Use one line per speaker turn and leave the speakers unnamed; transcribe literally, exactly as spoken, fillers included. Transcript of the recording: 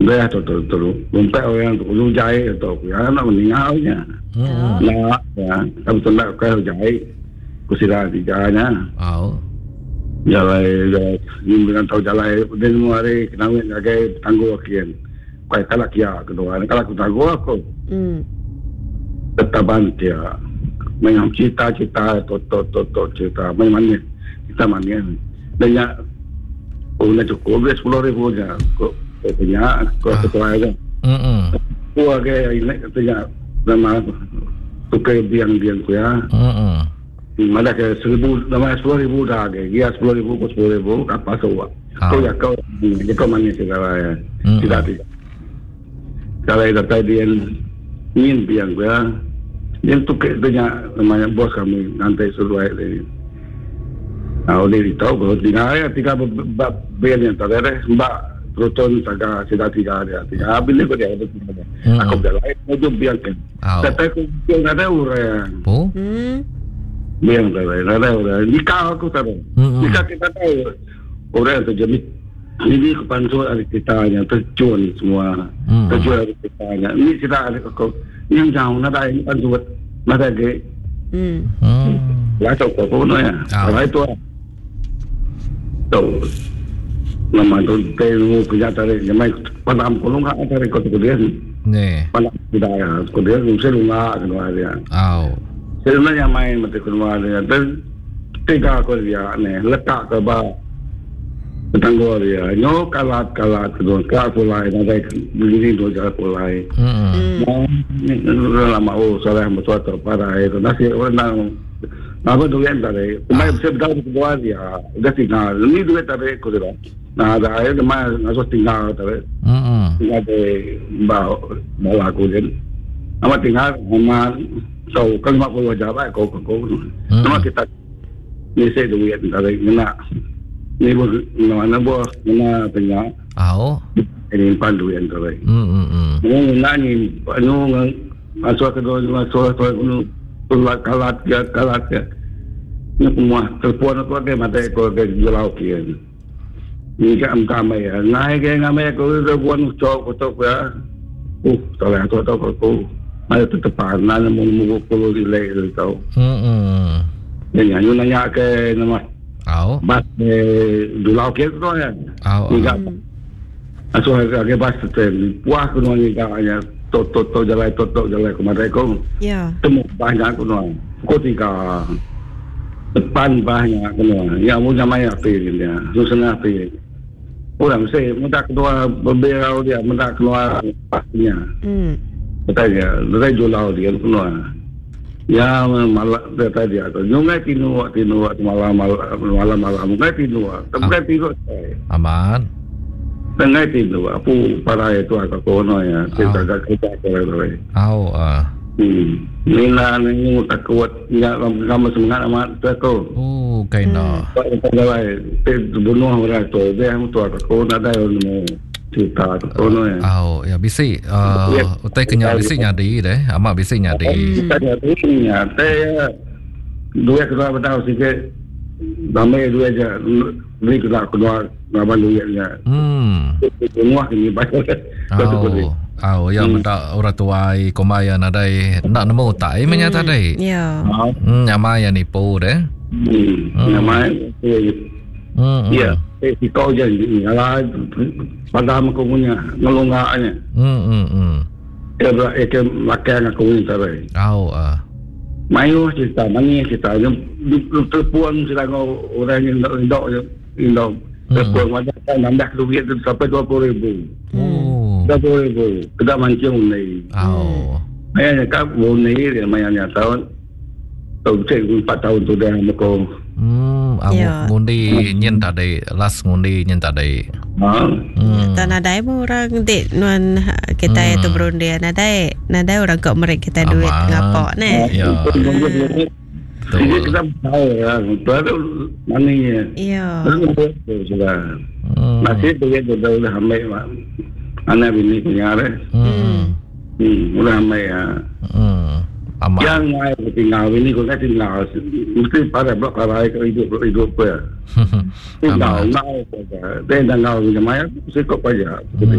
Dah tu tu tu. Rumpai orang tu lu jahit tu. Ya nak meninggalnya.
Hmm.
Nak ya. Kamu tu nak kau jahit. Kusira tiganya.
Oh.
Jalan ni dengan tahu jalan dan hari kenapa jaga tangguh kian. Kau kalau kia kedua. Kalau aku tangguh aku.
Hmm.
Tetapan dia. Memang cita-cita tu tu tu tu cita. Memang kita mana. Dan ya. Oh nak cukup dia sepuluh ribu je. Kau punya kau ketua aja.
Hmm.
Kau agak ini katanya nama tukar biang-biang kau ya.
Hmm.
Mana ke seribu, nama sepuluh ribu dah ke. Dia sepuluh ribu, kau sepuluh ribu, apa semua. Kau ya kau, kau mana segala ya. Tidak tidak. Kalau itu tadi dia ingin biang dia, dia tukar katanya namanya bos kami nanti suruh ini. Nah, oleh itu kalau tinggal ya tiga biang yang terakhir, mbak Proton saga sudah tiga dia. Tiga habis ni kau dia ada tiga. Aku berlai, mau biang kan. Tapi aku biang ada orang.
Oh.
Biang tak ada, ada orang. Nikah aku tak ada. Nikah kita tahu. Orang tu jadi ini kepansul ada kitanya, terjun semua. Terjun ada kitanya. Ini kita ada kau. Yang jauh nada ini pansul, nada ke. Hmm. Lah tahu kau pun ya. Lah itu. Tahu. Nama tu temu kerja tarik. Jamai padam kolong kan tarik kau tu dia.
Ne.
Padam tidak ya. Kau dia mesti lunga kedua dia.
Oh.
Sebenarnya main mati keluar dia, dan tiga kau dia ni letak ke bawah tangguh dia, nyo kalat kalat kedua kalat pulai, nanti berdiri dua jalan pulai. Hmm. Nah, lama oh soalnya betul tu parah itu, nasi orang nak apa duit tadi, cuma bisa berdapat kedua dia, dah tinggal, ni duit tadi kau dia, nah ada air cuma nasi tinggal tadi, tinggal di bawah bawah aku dia, nama tinggal nama so kan mak puluh jarak kau kau nama kita ni saya duit dari mana ni mana buah mana tengah
oh
ini pandu yang terbaik
hmm hmm
ni nani anu masuk ke dalam masuk ke anu tulat kalat ya kalat ya ni semua terpuan aku ada mata aku ada jual kian ni kan kami ya naik ke kami aku ada buat cok cok ya uh soalnya aku tahu aku ada tetepan, ada mulu-mulu puluh relay itu tahu. Hmm. Jadi yang nanya ke nama.
Oh.
Bas dulau ke tu ya.
Oh.
Tiga. Asal ke bas tu, puas tu ni katanya, tot tot tot jalan tot tot jalan ke mana kau?
Ya.
Temu banyak tu ni. Kau tiga. Depan banyak tu ni. Yang punya maya pilih dia, susah pilih. Orang saya mudah keluar berberau dia, mudah keluar pastinya. Hmm. Katanya, dia jual dia semua. Ya malam dia tadi atau nyungai tinu tinu malam malam malam nyungai tinu, tapi tinu.
Aman.
Nyungai tinu, aku para itu aku kono ya, kita agak kita kalau.
Oh ah.
Hmm. Nina ni tak kuat, ya kamu semangat amat tu.
Oh, kaina.
Kalau itu bunuh orang tu, dia yang tu aku kono ada orang. Cerita kono ya.
Oh, ya bisi. Uh, utai kenya bisi nyadi deh. Amak bisi nyadi.
Nyadi nyadi. Dua kedua betul sikit. Ramai dua aja. Beri kedua kedua nama duitnya. Hmm. Semua ini banyak.
Oh. Oh, ya mata orang tuai komaya nadai nak nemu tai menyata dai.
Ya.
Hmm, nyamaya ni po deh.
Hmm. Nyamaya. Hmm. Ya. Eh, si kau je ni, alah, padam aku punya, ngelunggaknya. Hmm, hmm, hmm. Ia ber, ia makan aku punya tarai.
Oh, ah.
Mayu cerita, mana cerita, yang terpuang cerita kau orang yang indok, indok, terpuang macam kan, nambah duit tu sampai dua puluh ribu. Oh. Dua puluh ribu, tidak mancing ni.
Oh.
Mayanya kau ni dia mayanya tahun, tahun cek empat tahun tu dah aku.
Hmm, aku yeah. Ngundi nyen tadi, last ngundi nyen tadi.
Hmm. Tak nadai pun orang dek nuan kita hmm. itu berundi, nadai, nadai orang kau mereka kita duit ngapok ne.
Ya.
Jadi kita tahu ya, baru mana ya.
Ya.
Sudah. Masih duit sudah sudah hamil, anak bini punya ada. Hmm. Hmm, sudah hamil ya. Hmm. Amat. Yang lain tinggal ini kau kan tinggal mesti pada blok lain kau hidup hidup apa? Tinggal, tinggal, tinggal tinggal macam mana? Mesti kau payah.